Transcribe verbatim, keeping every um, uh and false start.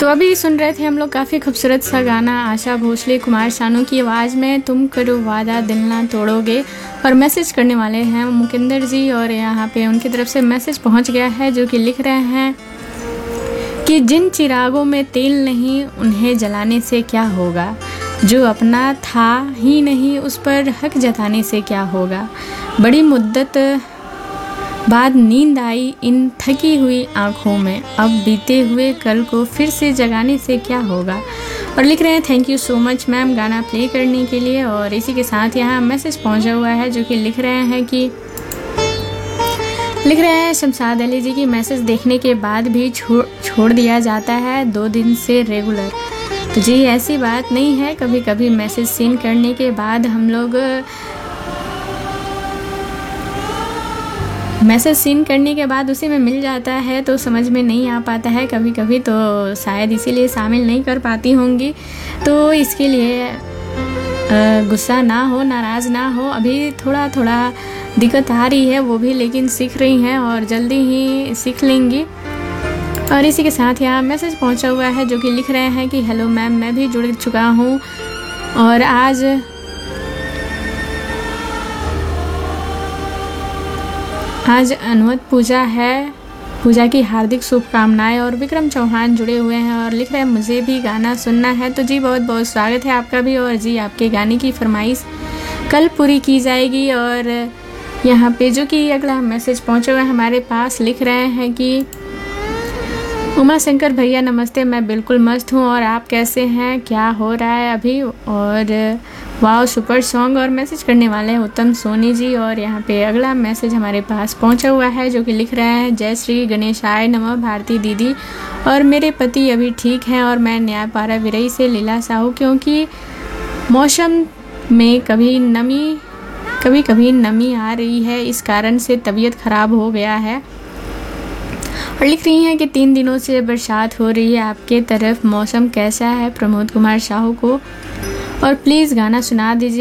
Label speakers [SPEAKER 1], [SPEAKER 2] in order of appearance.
[SPEAKER 1] तो अभी सुन रहे थे हम लोग काफ़ी खूबसूरत सा गाना आशा भोसले कुमार शानू की आवाज़ में, तुम करो वादा दिल ना तोड़ोगे। और मैसेज करने वाले हैं मुकिंदर जी, और यहाँ पे उनकी तरफ से मैसेज पहुँच गया है जो कि लिख रहे हैं कि जिन चिरागों में तेल नहीं उन्हें जलाने से क्या होगा, जो अपना था ही नहीं उस पर हक जताने से क्या होगा, बड़ी मुद्दत बाद नींद आई इन थकी हुई आँखों में, अब बीते हुए कल को फिर से जगाने से क्या होगा। और लिख रहे हैं thank you so much ma'am गाना प्ले करने के लिए। और इसी के साथ यहाँ मैसेज पहुँचा हुआ है जो कि लिख रहे हैं कि लिख रहे हैं शमशाद अली जी की मैसेज देखने के बाद भी छोड़ छोड़ दिया जाता है दो दिन से रेगुलर। तो जी ऐसी बात नहीं है, कभी कभी मैसेज सीन करने के बाद हम लोग मैसेज सीन करने के बाद उसी में मिल जाता है तो समझ में नहीं आ पाता है कभी कभी, तो शायद इसीलिए शामिल नहीं कर पाती होंगी। तो इसके लिए गुस्सा ना हो, नाराज़ ना हो, अभी थोड़ा थोड़ा दिक्कत आ रही है वो भी, लेकिन सीख रही हैं और जल्दी ही सीख लेंगी। और इसी के साथ यहाँ मैसेज पहुँचा हुआ है जो कि लिख रहे हैं कि हेलो मैम, मैं भी जुड़ चुका हूँ और आज आज अनवत पूजा है, पूजा की हार्दिक शुभकामनाएं। और विक्रम चौहान जुड़े हुए हैं और लिख रहे हैं मुझे भी गाना सुनना है। तो जी बहुत बहुत स्वागत है आपका भी, और जी आपके गाने की फरमाइश कल पूरी की जाएगी। और यहाँ पे जो कि अगला मैसेज पहुँचा हुआ है हमारे पास, लिख रहे हैं कि उमा शंकर भैया नमस्ते, मैं बिल्कुल मस्त हूँ और आप कैसे हैं, क्या हो रहा है अभी। और वाओ सुपर सॉन्ग। और मैसेज करने वाले हैं उत्तम सोनी जी। और यहाँ पे अगला मैसेज हमारे पास पहुँचा हुआ है जो कि लिख रहे हैं जय श्री गणेशाय नमः भारती दीदी, और मेरे पति अभी ठीक हैं और मैं न्यायपारा विरई से लीला साहू, क्योंकि मौसम में कभी नमी कभी कभी नमी आ रही है, इस कारण से तबीयत ख़राब हो गया है। और लिख रही हैं कि तीन दिनों से बरसात हो रही है, आपके तरफ मौसम कैसा है। प्रमोद कुमार साहू को और प्लीज़ गाना सुना दीजिए।